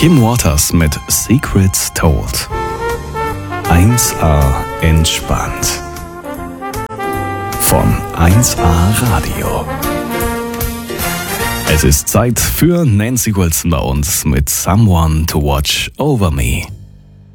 Kim Waters mit Secrets Told. 1A entspannt. Von 1A Radio. Es ist Zeit für Nancy Wilson bei uns mit Someone to Watch Over Me.